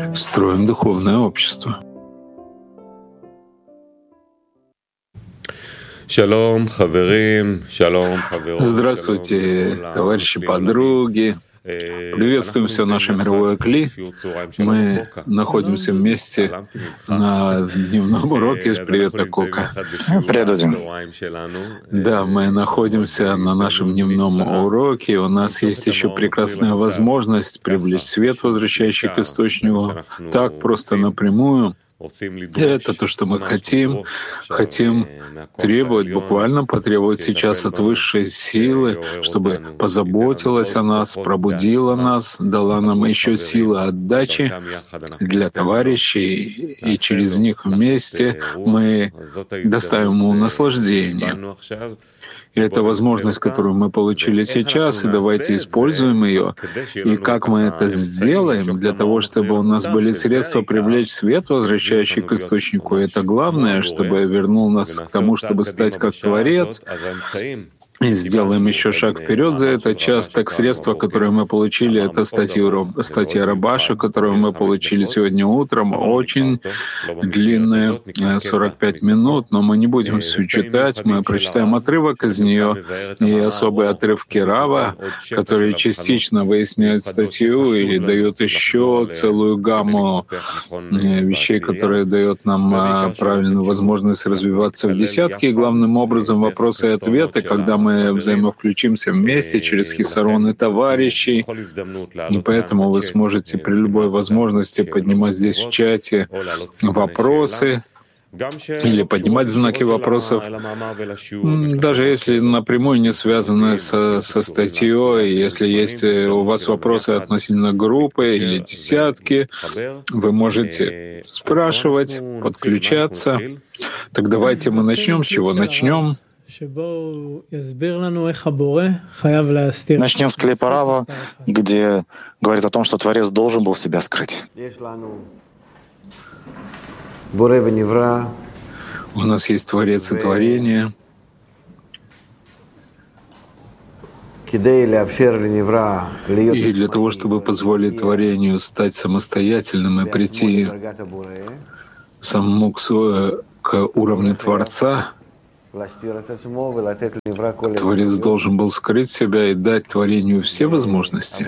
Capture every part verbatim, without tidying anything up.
строим духовное общество. Здравствуйте, товарищи, подруги. Приветствуем все наше мировое Кли. Мы находимся вместе на дневном уроке. Привет, Акока. Привет, Дудин. Да, мы находимся на нашем дневном уроке. У нас есть еще прекрасная возможность привлечь свет, возвращающий к источнику, так просто напрямую. Это то, что мы хотим. Хотим требовать, буквально потребовать сейчас от высшей силы, чтобы позаботилась о нас, пробудила нас, дала нам еще силы отдачи для товарищей, и через них вместе мы доставим ему наслаждение. И это возможность, которую мы получили сейчас, и давайте используем ее. И как мы это сделаем, для того, чтобы у нас были средства привлечь свет, возвращающий к источнику. И это главное, чтобы вернул нас к тому, чтобы стать как Творец. И сделаем еще шаг вперед за этот час. Так средства, которые мы получили, это статья, статья Рабаша, которую мы получили сегодня утром, очень длинная, сорок пять минут, но мы не будем все читать, мы прочитаем отрывок из нее и особые отрывки Рава, которые частично выясняют статью и дают еще целую гамму вещей, которые дают нам правильную возможность развиваться в десятке. И главным образом вопросы и ответы, когда мы мы взаимовключимся вместе через хисароны товарищей. И поэтому вы сможете при любой возможности поднимать здесь в чате вопросы или поднимать знаки вопросов, даже если напрямую не связаны со, со статьей, если есть у вас вопросы относительно группы или десятки, вы можете спрашивать, подключаться. Так давайте мы начнем. С чего начнем? Начнем с клипа Рава, где говорит о том, что Творец должен был себя скрыть. У нас есть Творец и Творение. И для того, чтобы позволить Творению стать самостоятельным и прийти самому к, к уровню Творца, Творец должен был скрыть себя и дать Творению все возможности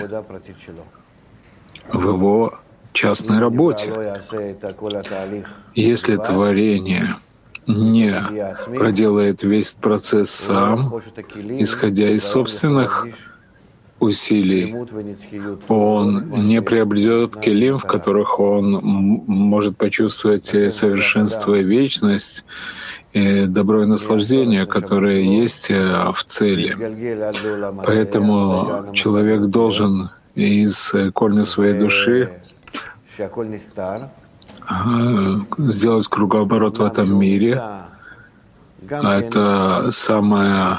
в его частной работе. Если Творение не проделает весь процесс сам, исходя из собственных усилий, он не приобретет келим, в которых он может почувствовать совершенство и вечность, и добро и наслаждение, которое есть в цели. Поэтому человек должен из корня своей души сделать кругооборот в этом мире. Это самая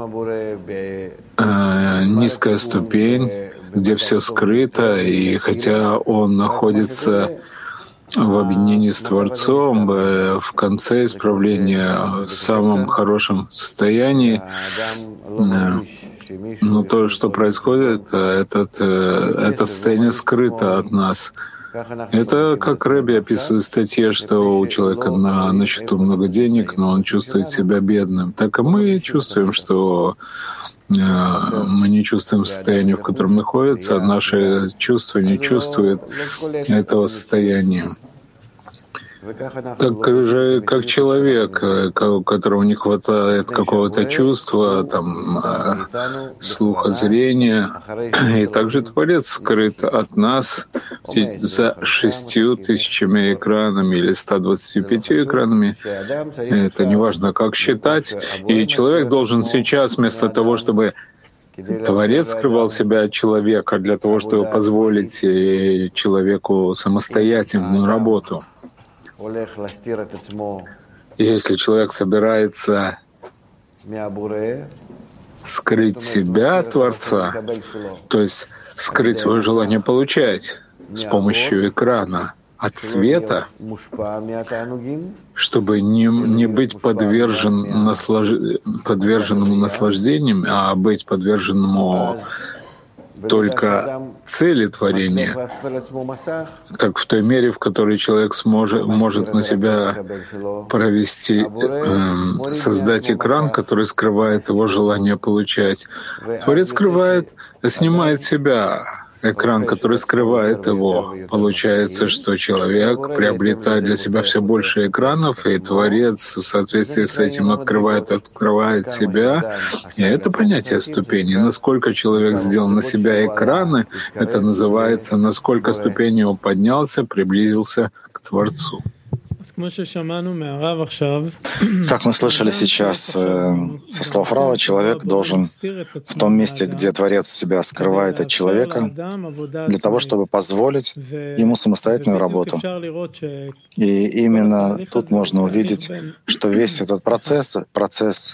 э, низкая ступень, где все скрыто, и хотя он находится в объединении с Творцом, в конце исправления, в самом хорошем состоянии, но то, что происходит, этот, это состояние скрыто от нас. Это как Рэбби описывает в статье, что у человека на, на счету много денег, но он чувствует себя бедным. Так и мы чувствуем, что э, мы не чувствуем состояние, в котором находится, а наше чувство не чувствует этого состояния. Так же, как человек, у которого не хватает какого-то чувства, там, слуха, зрения, и также Творец скрыт от нас за шестью тысячами экранами или ста двадцатью пятью экранами. Это неважно, как считать. И человек должен сейчас, вместо того, чтобы Творец скрывал себя от человека, для того, чтобы позволить человеку самостоятельную работу. Если человек собирается скрыть себя от Творца, то есть скрыть свое желание получать с помощью экрана от света, чтобы не, не быть подвержен наслаж... подверженному наслаждениям, а быть подверженному только цели творения, как в той мере, в которой человек сможет, может на себя провести, э, создать экран, который скрывает его желание получать. Творец скрывает, снимает себя. Экран, который скрывает его. Получается, что человек приобретает для себя все больше экранов, и Творец в соответствии с этим открывает, открывает себя. И это понятие ступени. Насколько человек сделал на себя экраны, это называется, насколько ступеней он поднялся, приблизился к Творцу. Как мы слышали сейчас э, со слов Рава, человек должен в том месте, где Творец себя скрывает от человека, для того, чтобы позволить ему самостоятельную работу. И именно тут можно увидеть, что весь этот процесс, процесс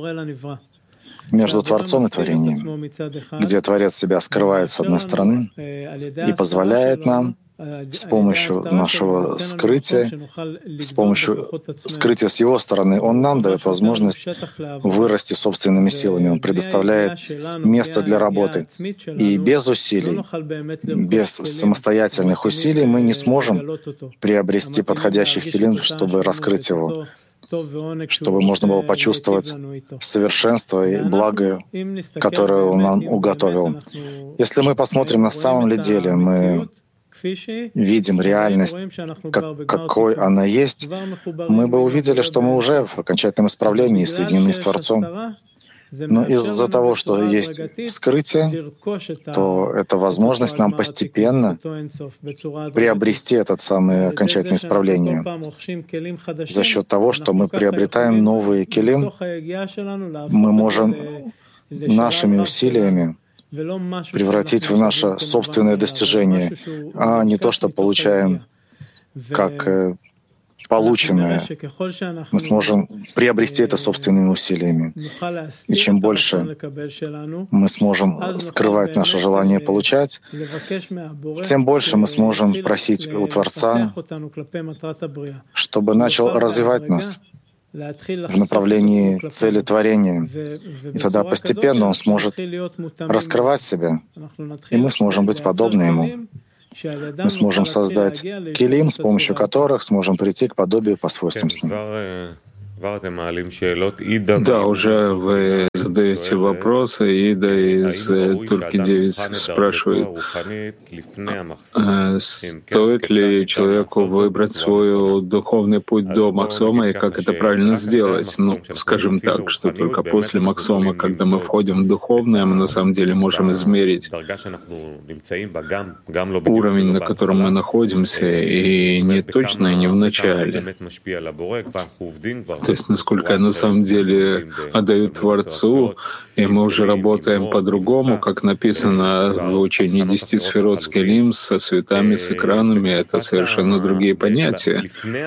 между Творцом и Творением, где Творец себя скрывает с одной стороны и позволяет нам с помощью нашего скрытия, с помощью скрытия с его стороны, он нам дает возможность вырасти собственными силами. Он предоставляет место для работы. И без усилий, без самостоятельных усилий мы не сможем приобрести подходящих хилим, чтобы раскрыть его, чтобы можно было почувствовать совершенство и благо, которое Он нам уготовил. Если мы посмотрим на самом ли деле, мы видим реальность, как, какой она есть, мы бы увидели, что мы уже в окончательном исправлении соединены с Творцом. Но из-за того, что есть скрытие, то это возможность нам постепенно приобрести этот самый окончательное исправление за счет того, что мы приобретаем новые келим, мы можем нашими усилиями превратить в наше собственное достижение, а не то, что получаем как полученное. Мы сможем приобрести это собственными усилиями. И чем больше мы сможем скрывать наше желание получать, тем больше мы сможем просить у Творца, чтобы начал развивать нас в направлении цели творения. И тогда постепенно Он сможет раскрывать себя, и мы сможем быть подобны Ему. Мы сможем создать келим, с помощью которых сможем прийти к подобию по свойствам с Ним. Да, уже вы задаете вопросы. Ида из Турки девять спрашивает, стоит ли человеку выбрать свой духовный путь до Максома и как это правильно сделать? Ну, скажем так, что только после Максома, когда мы входим в духовное, мы на самом деле можем измерить уровень, на котором мы находимся, и не точно, и не в начале. То есть насколько я на самом деле отдаю Творцу, и мы уже работаем по-другому, как написано в учении десяти сферот с келим, со цветами, с экранами, это совершенно другие понятия.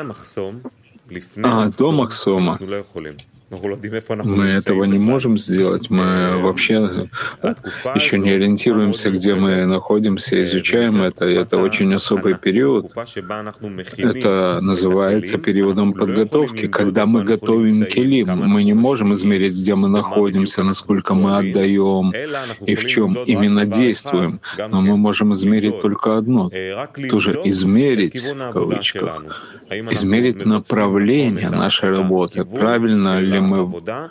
А до Максома мы этого не можем сделать. Мы вообще еще не ориентируемся, где мы находимся, изучаем это. И это очень особый период. Это называется периодом подготовки, когда мы готовим келим. Мы не можем измерить, где мы находимся, насколько мы отдаем и в чем именно действуем. Но мы можем измерить только одно. Тоже измерить, в кавычках, измерить направление нашей работы. Правильно ли мы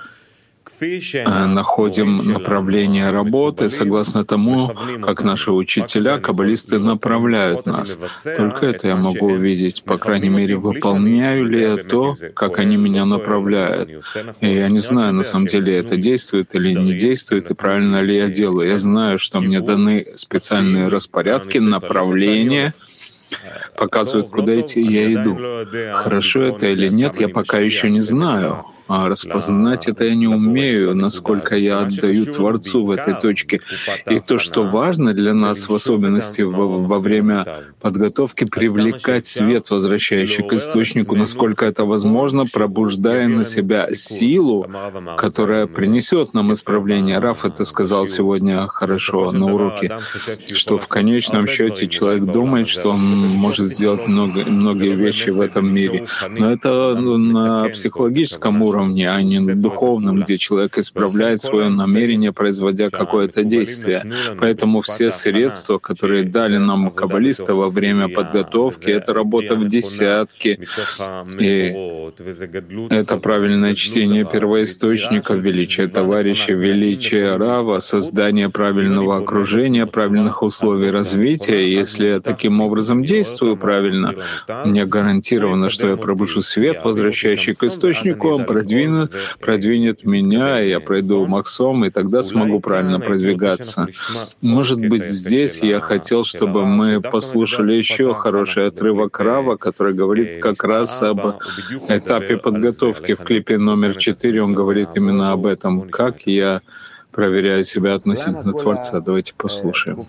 находим направление работы согласно тому, как наши учителя, каббалисты направляют нас. Только это я могу увидеть. По крайней мере, выполняю ли я то, как они меня направляют. И я не знаю, на самом деле, это действует или не действует, и правильно ли я делаю. Я знаю, что мне даны специальные распорядки, направления, показывают, куда идти, и я иду. Хорошо это или нет, я пока еще не знаю. А распознать это я не умею, насколько я отдаю Творцу в этой точке. И то, что важно для нас, в особенности во, во время подготовки, привлекать свет, возвращающий к источнику, насколько это возможно, пробуждая на себя силу, которая принесет нам исправление. Раф это сказал сегодня хорошо на уроке, что в конечном счете человек думает, что он может сделать много, многие вещи в этом мире. Но это на психологическом уровне. уровне, а не на духовном, где человек исправляет свое намерение, производя какое-то действие. Поэтому все средства, которые дали нам каббалисты во время подготовки, это работа в десятке, и это правильное чтение первоисточников, величие товарища, величие Рава, создание правильного окружения, правильных условий развития. И если я таким образом действую правильно, мне гарантировано, что я пробужу свет, возвращающий к источнику, он продвинет, продвинет меня, и я пройду Максом, и тогда смогу правильно продвигаться. Может быть, здесь я хотел, чтобы мы послушали еще хороший отрывок Рава, который говорит как раз об этапе подготовки. В клипе номер четыре он говорит именно об этом, как я проверяю себя относительно Творца. Давайте послушаем.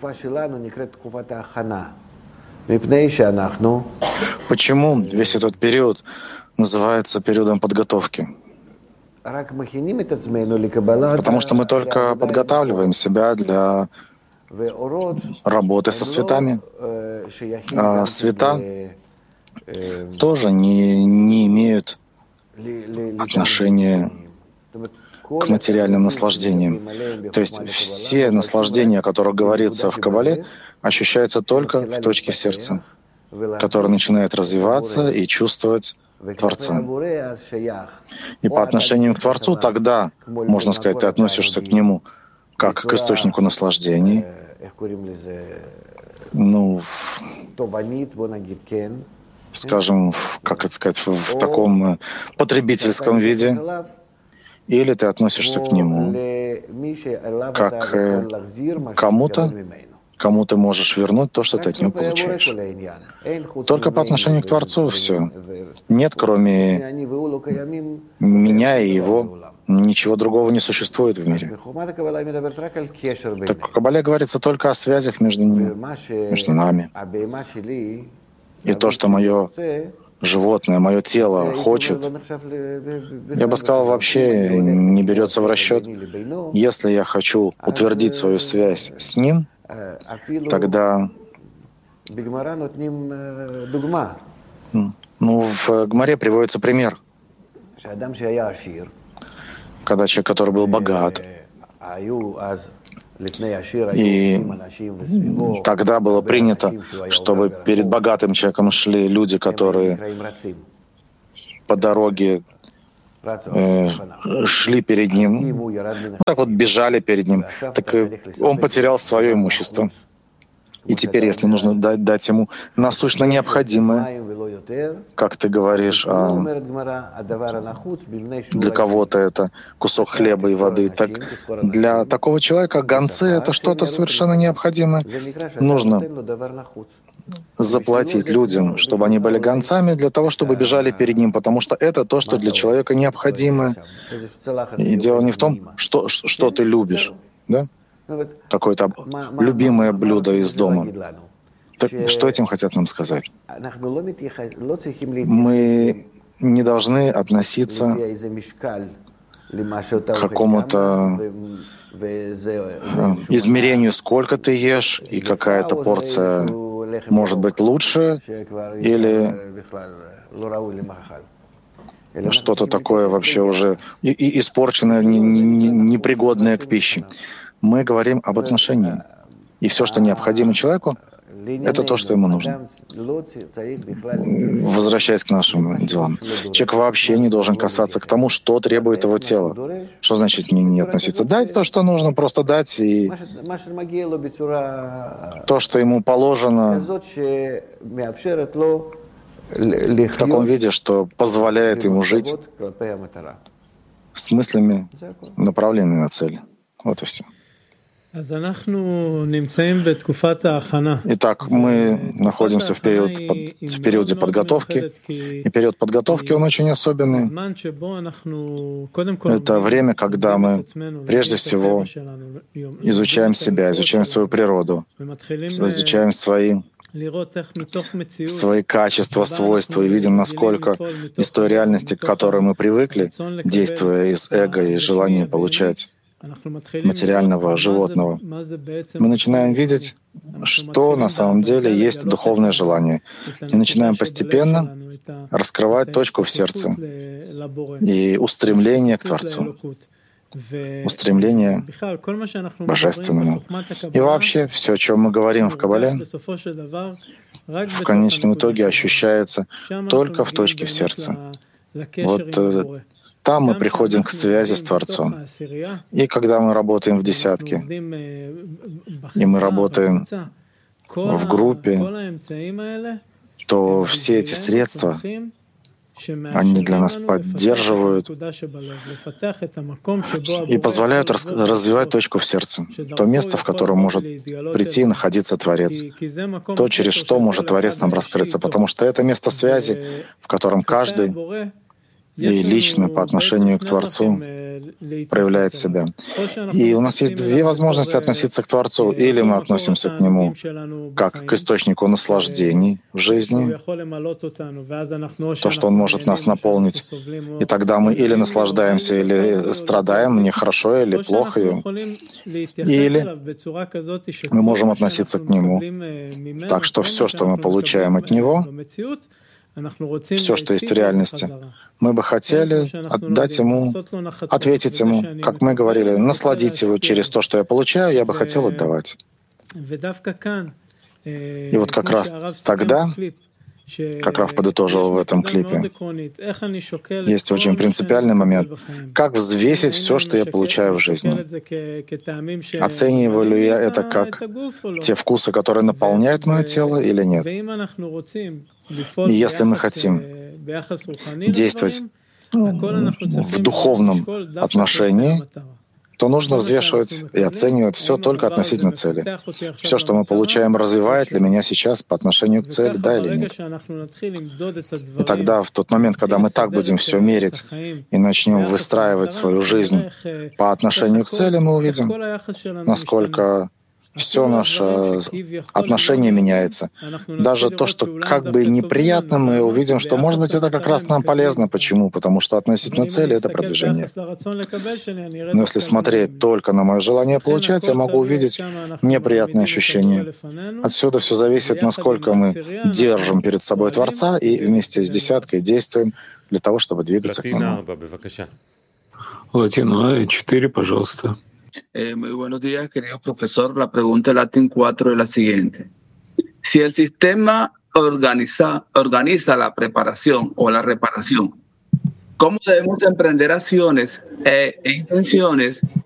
Почему весь этот период называется периодом подготовки? Потому что мы только подготавливаем себя для работы со светами. А света тоже не, не имеют отношения к материальным наслаждениям. То есть все наслаждения, о которых говорится в Каббале, ощущаются только в точке в сердце, которая начинает развиваться и чувствовать Творца. И по отношению к Творцу тогда, можно сказать, ты относишься к Нему как к источнику наслаждений, ну, скажем, как это сказать, в таком потребительском виде, или ты относишься к Нему как к кому-то, кому ты можешь вернуть то, что ты от Него получаешь. Только по отношению к Творцу все. Нет, кроме меня и Его, ничего другого не существует в мире. Так в Каббале говорится только о связях между ними, между нами. И то, что мое животное, мое тело хочет, я бы сказал, вообще не берется в расчет. Если я хочу утвердить свою связь с Ним, тогда, ну, в Гмаре приводится пример, когда человек, который был богат, и тогда было принято, чтобы перед богатым человеком шли люди, которые по дороге э, шли перед ним, ну, так вот бежали перед ним, так он потерял свое имущество. И теперь, если нужно дать, дать ему насущно необходимое, как ты говоришь, а для кого-то это кусок хлеба и воды, так для такого человека гонцы — это что-то совершенно необходимое. Нужно заплатить людям, чтобы они были гонцами, для того, чтобы бежали перед ним, потому что это то, что для человека необходимо. И дело не в том, что, что ты любишь, да? Какое-то любимое блюдо из дома. Так что этим хотят нам сказать? Мы не должны относиться к какому-то измерению, сколько ты ешь, и какая-то порция может быть лучше, или что-то такое вообще уже и, и испорченное, не, не, непригодное к пище. Мы говорим об отношении. И все, что необходимо человеку, это то, что ему нужно. Возвращаясь к нашим делам. Человек вообще не должен касаться к тому, что требует его тело. Что значит не, не относиться? Дать то, что нужно, просто дать, и то, что ему положено, в таком виде, что позволяет ему жить с мыслями, направленными на цель. Вот и все. Итак, мы находимся в, период, в периоде подготовки, и период подготовки, он очень особенный. Это время, когда мы прежде всего изучаем себя, изучаем свою природу, изучаем свои, свои качества, свойства, и видим, насколько из той реальности, к которой мы привыкли, действуя из эго и желания получать материального, животного, мы начинаем видеть, что на самом деле есть духовное желание. И начинаем постепенно раскрывать точку в сердце, и устремление к Творцу, устремление к Божественному. И вообще, все, о чем мы говорим в Кабале, в конечном итоге ощущается только в точке в сердце. Вот э, там мы приходим к связи с Творцом. И когда мы работаем в десятке, и мы работаем в группе, то все эти средства, они для нас поддерживают и позволяют развивать точку в сердце, то место, в котором может прийти и находиться Творец, то, через что может Творец нам раскрыться, потому что это место связи, в котором каждый и лично по отношению к Творцу проявляет себя. И у нас есть две возможности относиться к Творцу. Или мы относимся к Нему как к источнику наслаждений в жизни, то, что Он может нас наполнить, и тогда мы или наслаждаемся, или страдаем, мне хорошо или плохо. Или мы можем относиться к Нему так, что все, что мы получаем от Него, все, что есть в реальности, мы бы хотели отдать Ему, ответить Ему, как мы говорили, насладить Его через то, что я получаю, я бы хотел отдавать. И вот как раз тогда, как Рав подытожил в этом клипе, есть очень принципиальный момент, как взвесить все, что я получаю в жизни. Оцениваю ли я это как те вкусы, которые наполняют мое тело, или нет? И если мы хотим действовать в духовном отношении, то нужно взвешивать и оценивать все только относительно цели. Все, что мы получаем, развивает ли меня сейчас по отношению к цели, да или нет. И тогда, в тот момент, когда мы так будем все мерить и начнем выстраивать свою жизнь по отношению к цели, мы увидим, насколько все наше отношение меняется. Даже то, что как бы неприятно, мы увидим, что, может быть, это как раз нам полезно. Почему? Потому что относительно цели — это продвижение. Но если смотреть только на мое желание получать, я могу увидеть неприятные ощущения. Отсюда все зависит, насколько мы держим перед собой Творца и вместе с десяткой действуем для того, чтобы двигаться к Нему. Латина четыре, пожалуйста. Eh, muy buenos días, querido profesor. La pregunta de Latin cuatro es la siguiente. Si el sistema organiza, organiza la preparación o la reparación, ¿cómo debemos emprender acciones e, e intenciones